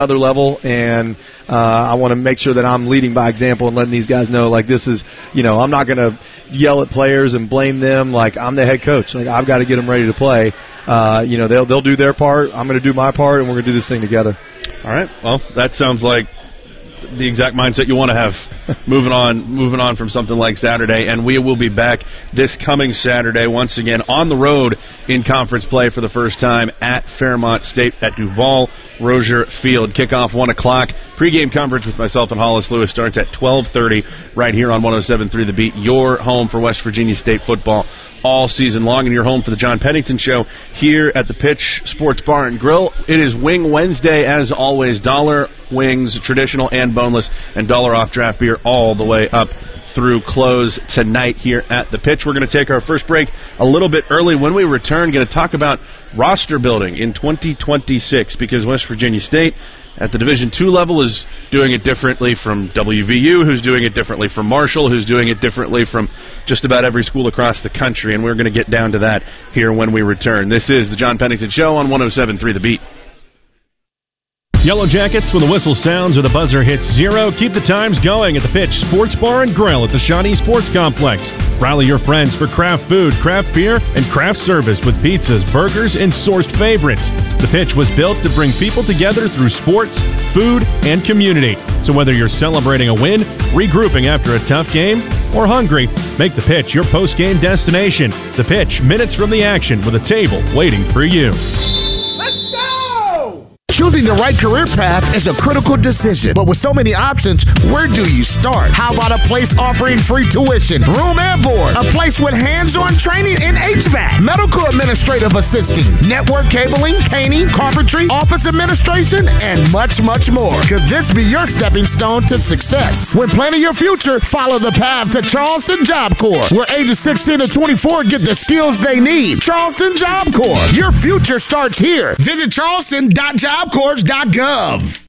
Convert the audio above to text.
other level, and I want to make sure that I'm leading by example and letting these guys know, like, this is, I'm not going to yell at players and blame them. Like, I'm the head coach. Like, I've got to get them ready to play. They'll do their part. I'm going to do my part, and we're going to do this thing together. All right. Well, that sounds like the exact mindset you want to have moving on from something like Saturday. And we will be back this coming Saturday once again on the road in conference play for the first time at Fairmont State at Duval Rozier Field. Kickoff 1 o'clock. Pre-game coverage with myself and Hollis Lewis starts at 12:30 right here on 107.3 The Beat, your home for West Virginia State football all season long, and your home for the John Pennington Show here at the Pitch Sports Bar and Grill. It is Wing Wednesday, as always. Dollar wings, traditional and boneless, and dollar off draft beer all the way up through close tonight here at the Pitch. We're going to take our first break a little bit early. When we return, going to talk about roster building in 2026, because West Virginia State at the Division II level is doing it differently from WVU, who's doing it differently from Marshall, who's doing it differently from just about every school across the country, and we're going to get down to that here when we return. This is the John Pennington Show on 107.3 The Beat. Yellow Jackets, when the whistle sounds or the buzzer hits zero, keep the times going at the Pitch Sports Bar and Grill at the Shawnee Sports Complex. Rally your friends for craft food, craft beer, and craft service with pizzas, burgers, and sourced favorites. The Pitch was built to bring people together through sports, food, and community. So whether you're celebrating a win, regrouping after a tough game, or hungry, make the Pitch your post-game destination. The Pitch, minutes from the action with a table waiting for you. Choosing the right career path is a critical decision, but with so many options, where do you start? How about a place offering free tuition, room and board, a place with hands-on training in HVAC, medical administrative assisting, network cabling, painting, carpentry, office administration, and much, much more? Could this be your stepping stone to success? When planning your future, follow the path to Charleston Job Corps, where ages 16 to 24 get the skills they need. Charleston Job Corps, your future starts here. Visit charleston.jobcorps.gov.